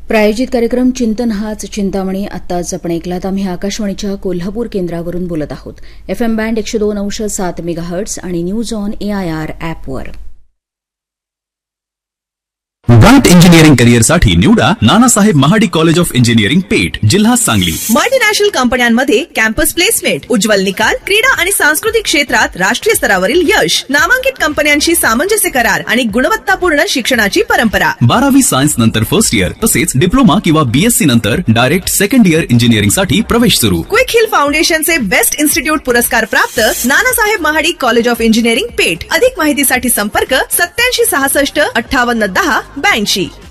प्रायोजित कार्यक्रम चिंतन हाच चिंतामणी. आत्ताच आपण ऐकलात. आम्ही आकाशवाणीच्या कोल्हापूर केंद्रावरून बोलत आहोत. FM बँड 102.7 मेगाहर्ट्झ आणि न्यूज ऑन AIR ॲपवर. ब्राइट इंजिनिअरिंग करिअर साठी निवडा Nanasaheb Mahadik college of engineering पेठ, जिल्हा सांगली. मल्टीनॅशनल कंपन्यांमध्ये कॅम्पस प्लेसमेंट, उज्ज्वल निकाल, क्रीडा आणि सांस्कृतिक क्षेत्रात राष्ट्रीय स्तरावरील यश, नामांकित कंपन्यांशी सामंजस्य करार आणि गुणवत्तापूर्ण शिक्षणाची परंपरा. 12वी सायन्स नंतर फर्स्ट इयर तसेच डिप्लोमा किंवा BSc नंतर डायरेक्ट सेकंड इयर इंजिनिअरिंग साठी प्रवेश सुरू. क्विक हिल फाउंडेशनचे बेस्ट इन्स्टिट्यूट पुरस्कार प्राप्त Nanasaheb Mahadik college of engineering पेठ. अधिक माहितीसाठी संपर्क 8766 5810 82.